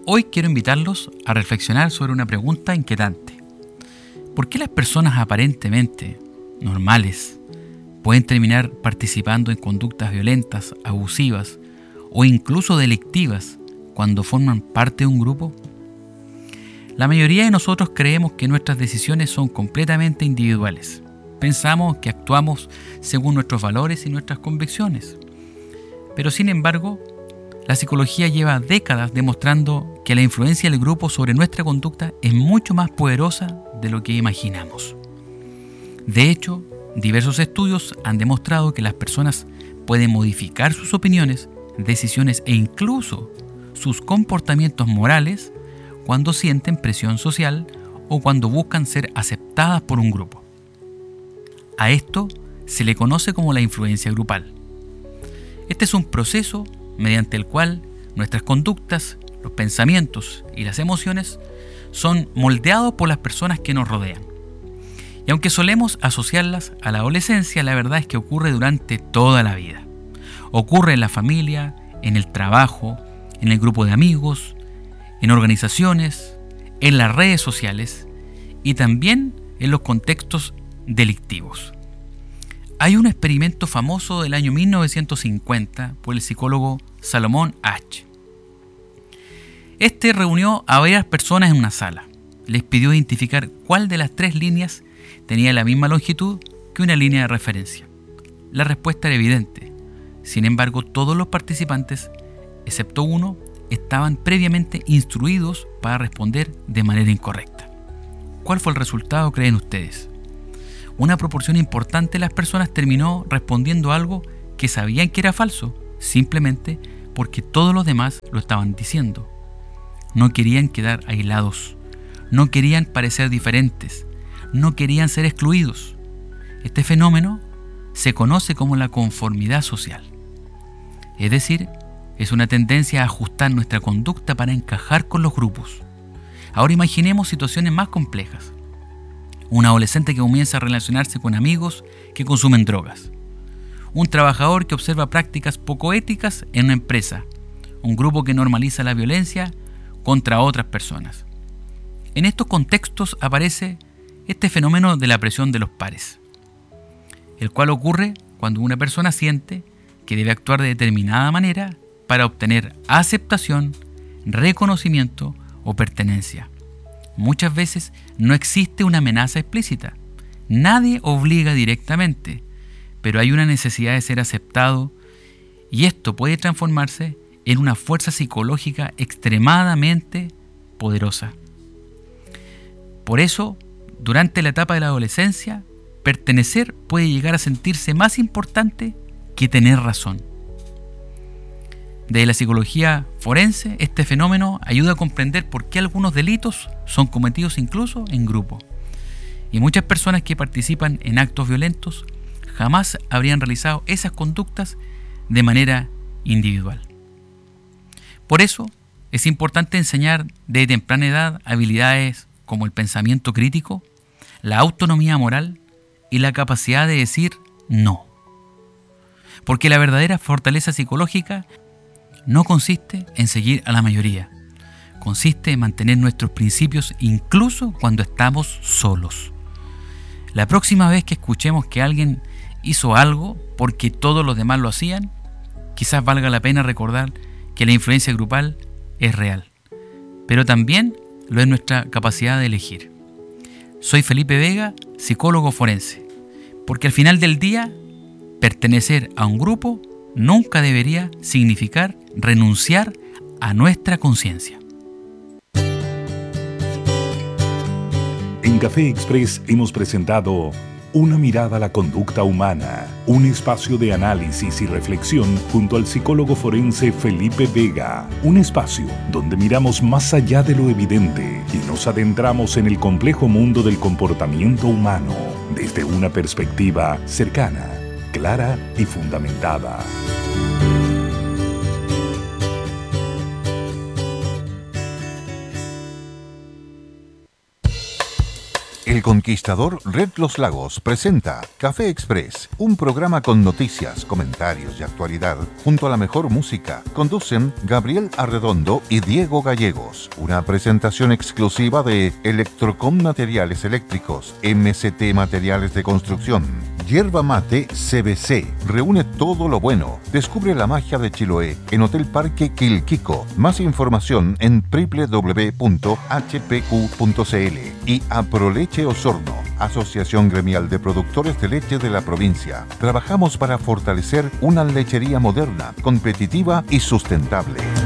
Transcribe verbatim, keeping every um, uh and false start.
Hoy quiero invitarlos a reflexionar sobre una pregunta inquietante. ¿Por qué las personas aparentemente normales pueden terminar participando en conductas violentas, abusivas o incluso delictivas cuando forman parte de un grupo? La mayoría de nosotros creemos que nuestras decisiones son completamente individuales. Pensamos que actuamos según nuestros valores y nuestras convicciones. Pero sin embargo, la psicología lleva décadas demostrando que la influencia del grupo sobre nuestra conducta es mucho más poderosa de lo que imaginamos. De hecho, diversos estudios han demostrado que las personas pueden modificar sus opiniones, decisiones e incluso sus comportamientos morales cuando sienten presión social o cuando buscan ser aceptadas por un grupo. A esto se le conoce como la influencia grupal. Este es un proceso mediante el cual nuestras conductas, los pensamientos y las emociones son moldeados por las personas que nos rodean. Y aunque solemos asociarlas a la adolescencia, la verdad es que ocurre durante toda la vida. Ocurre en la familia, en el trabajo, en el grupo de amigos, en organizaciones, en las redes sociales y también en los contextos delictivos. Hay un experimento famoso del año mil novecientos cincuenta por el psicólogo Salomón Asch. Este reunió a varias personas en una sala. Les pidió identificar cuál de las tres líneas tenía la misma longitud que una línea de referencia. La respuesta era evidente. Sin embargo, todos los participantes, excepto uno, estaban previamente instruidos para responder de manera incorrecta. ¿Cuál fue el resultado, creen ustedes? Una proporción importante de las personas terminó respondiendo algo que sabían que era falso, simplemente porque todos los demás lo estaban diciendo. No querían quedar aislados, no querían parecer diferentes, no querían ser excluidos. Este fenómeno se conoce como la conformidad social. Es decir, es una tendencia a ajustar nuestra conducta para encajar con los grupos. Ahora imaginemos situaciones más complejas. Un adolescente que comienza a relacionarse con amigos que consumen drogas. Un trabajador que observa prácticas poco éticas en una empresa. Un grupo que normaliza la violencia contra otras personas. En estos contextos aparece este fenómeno de la presión de los pares, el cual ocurre cuando una persona siente que debe actuar de determinada manera para obtener aceptación, reconocimiento o pertenencia. Muchas veces no existe una amenaza explícita. Nadie obliga directamente, pero hay una necesidad de ser aceptado y esto puede transformarse en una fuerza psicológica extremadamente poderosa. Por eso, durante la etapa de la adolescencia, pertenecer puede llegar a sentirse más importante que tener razón. Desde la psicología forense, este fenómeno ayuda a comprender por qué algunos delitos son cometidos incluso en grupo. Y muchas personas que participan en actos violentos jamás habrían realizado esas conductas de manera individual. Por eso, es importante enseñar desde temprana edad habilidades como el pensamiento crítico, la autonomía moral y la capacidad de decir no. Porque la verdadera fortaleza psicológica no consiste en seguir a la mayoría, consiste en mantener nuestros principios incluso cuando estamos solos. La próxima vez que escuchemos que alguien hizo algo porque todos los demás lo hacían, quizás valga la pena recordar que la influencia grupal es real, pero también lo es nuestra capacidad de elegir. Soy Felipe Vega, psicólogo forense, porque al final del día, pertenecer a un grupo nunca debería significar renunciar a nuestra conciencia. En Café Express hemos presentado Una mirada a la conducta humana, un espacio de análisis y reflexión junto al psicólogo forense Felipe Vega, un espacio donde miramos más allá de lo evidente y nos adentramos en el complejo mundo del comportamiento humano desde una perspectiva cercana, clara y fundamentada. El Conquistador Red Los Lagos presenta Café Express, un programa con noticias, comentarios y actualidad, junto a la mejor música. Conducen Gabriel Arredondo y Diego Gallegos. Una presentación exclusiva de Electrocom Materiales Eléctricos, M C T Materiales de Construcción, Yerba Mate C B C. Reúne todo lo bueno. Descubre la magia de Chiloé en Hotel Parque Quilquico. Más información en doble u doble u doble u punto h p q punto c l. Y Aproleche Osorno, Asociación Gremial de Productores de Leche de la provincia. Trabajamos para fortalecer una lechería moderna, competitiva y sustentable.